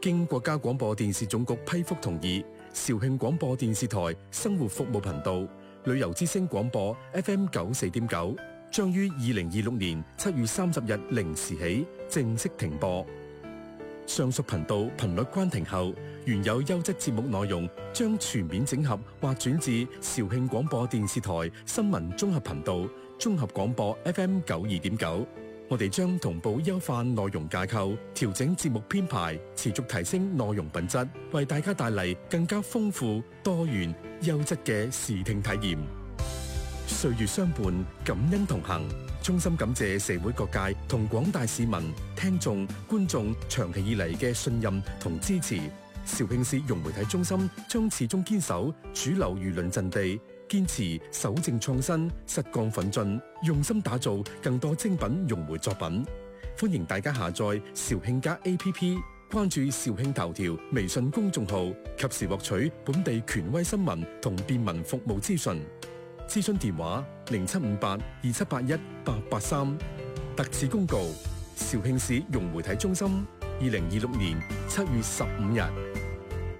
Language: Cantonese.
經國家廣播電視總局批復同意，肇慶廣播電視台生活服務頻道、旅遊之聲廣播 FM 94.9將於2026年7月30日零時起正式停播。上述頻道頻率關停後，原有優質節目內容將全面整合或轉至肇慶廣播電視台新聞綜合頻道、綜合廣播 FM 92.9。我哋將同步優化內容架構，調整節目編排，持續提升內容品質，為大家帶嚟更加豐富、多元、優質嘅視聽體驗。歲月相伴，感恩同行。衷心感謝社會各界同廣大市民、聽眾、觀眾長期以嚟嘅信任同支持。肇慶市融媒體中心將始終堅守主流輿論陣地，堅持守正創新、實幹奮進，用心打造更多精品融媒作品。歡迎大家下載肇慶家 APP， 關注肇慶頭條微信公眾號，及時獲取本地權威新聞同便民服務資訊。諮詢電話075827818883。特此公告：肇慶市融媒體中心，2026年7月15日。